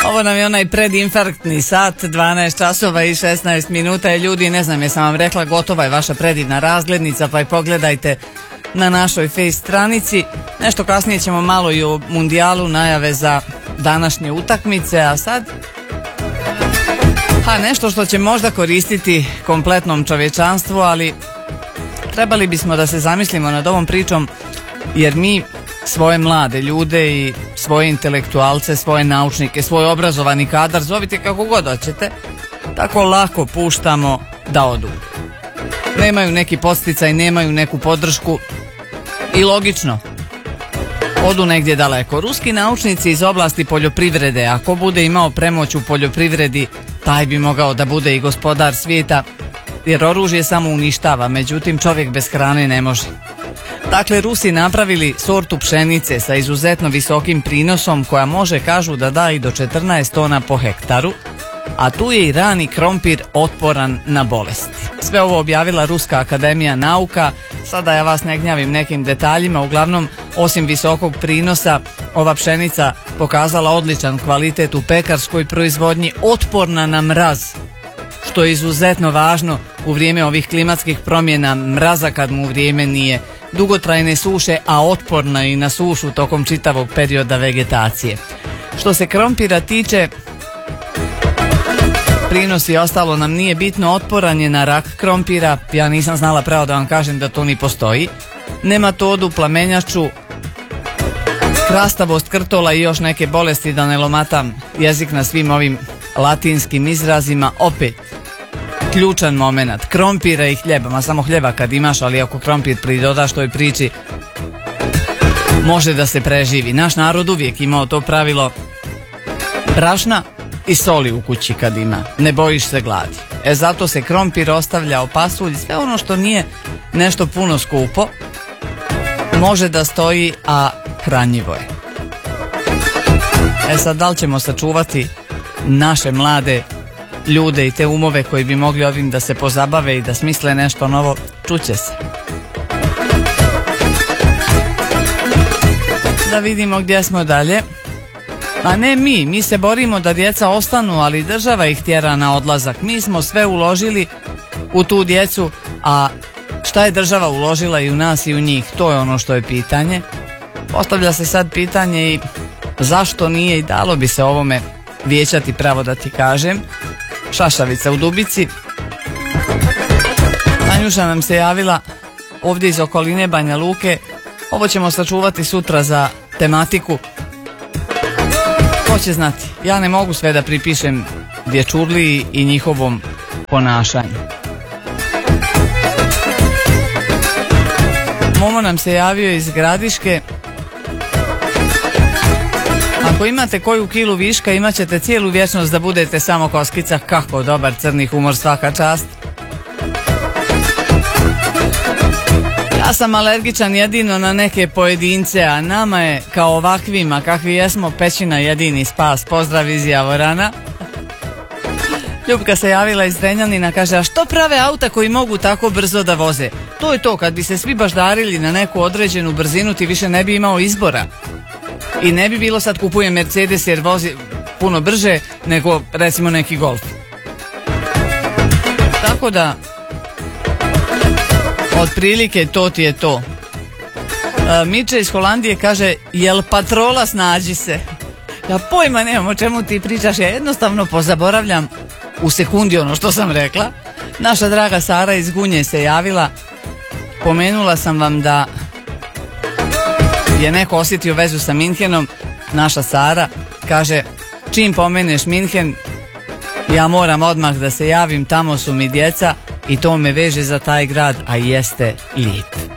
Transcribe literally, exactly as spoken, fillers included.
Ovo nam je onaj predinfarktni sat, dvanaest časova i šesnaest minuta. Ljudi, ne znam, jesam vam rekla, gotova je vaša predivna razglednica, pa i pogledajte na našoj face stranici. Nešto kasnije ćemo malo i o mundijalu, najave za današnje utakmice, a sad ha, nešto što će možda koristiti kompletnom čovječanstvu, ali trebali bismo da se zamislimo nad ovom pričom, jer mi svoje mlade ljude i svoje intelektualce, svoje naučnike, svoj obrazovani kadar, zovite kako god hoćete, tako lako puštamo da odu. Nemaju neki podsticaj, nemaju neku podršku i logično, odu negdje daleko. Ruski naučnici iz oblasti poljoprivrede, ako bude imao premoć u poljoprivredi, taj bi mogao da bude i gospodar svijeta, jer oružje samo uništava, međutim čovjek bez hrane ne može. Dakle, Rusi napravili sortu pšenice sa izuzetno visokim prinosom koja može, kažu, da da i do četrnaest tona po hektaru, a tu je i rani krompir otporan na bolesti. Sve ovo objavila Ruska akademija nauka, sada ja vas ne gnjavim nekim detaljima, uglavnom osim visokog prinosa ova pšenica pokazala odličan kvalitet u pekarskoj proizvodnji, otporna na mraz, što je izuzetno važno u vrijeme ovih klimatskih promjena, mraza kad mu vrijeme nije, dugotrajne suše, a otporna i na sušu tokom čitavog perioda vegetacije. Što se krompira tiče, prinos i ostalo nam nije bitno, otporan je na rak krompira, ja nisam znala, pravo da vam kažem da to ni postoji, nematodu, plamenjaču, krastavost krtola i još neke bolesti, da ne lomatam jezik na svim ovim latinskim izrazima. Opet ključan moment, krompira i hljeba, ma samo hljeba kad imaš, ali ako krompir pridodaš toj priči, može da se preživi. Naš narod uvijek imao to pravilo brašna i soli u kući kad ima, ne bojiš se gladi. E zato se krompir ostavlja, pasulj, sve ono što nije nešto puno skupo, može da stoji, a hranjivo je. E sad, da li ćemo sačuvati naše mlade ljude i te umove koji bi mogli ovim da se pozabave i da smisle nešto novo, čuće se. Da vidimo gdje smo dalje. A ne mi, mi se borimo da djeca ostanu, ali država ih tjera na odlazak. Mi smo sve uložili u tu djecu, a šta je država uložila i u nas i u njih, to je ono što je pitanje. Postavlja se sad pitanje i zašto nije, i dalo bi se ovome vijećati, pravo da ti kažem. Šašavica u Dubici. Tanjuša nam se javila ovdje iz okoline Banja Luke. Ovo ćemo sačuvati sutra za tematiku. Ko će znati, ja ne mogu sve da pripišem dječurliji i njihovom ponašanju. Momo nam se javio iz Gradiške. Ako imate koju kilu viška, imat ćete cijelu vječnost da budete samo koskica. Kako dobar crni humor, svaka čast. Ja sam alergičan jedino na neke pojedince, a nama je kao ovakvima kakvi jesmo pećina jedini spas. Pozdrav iz Javorana. Ljubka se javila iz Zrenjanina, kaže, a što prave auta koji mogu tako brzo da voze? To je to, kad bi se svi baždarili na neku određenu brzinu, ti više ne bi imao izbora. I ne bi bilo sad kupujem Mercedes jer vozi puno brže nego recimo neki Golf. Tako da, otprilike to ti je to. E, Miče iz Holandije kaže, jel patrola, snađi se. Ja pojma nemam o čemu ti pričaš, ja jednostavno pozaboravljam u sekundi ono što sam rekla. Naša draga Sara iz Gunje se javila, pomenula sam vam da je neko osjetio vezu sa Minhenom. Naša Sara kaže, čim pomeneš Minhen, ja moram odmah da se javim, tamo su mi djeca i to me veže za taj grad, a jeste lijep.